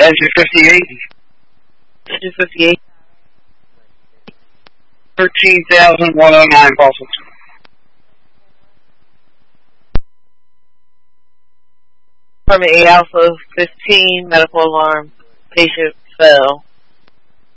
Engine 58. Engine 58. 13,109 pulses. Permit 8 Alpha 15, medical alarm. Patient fell.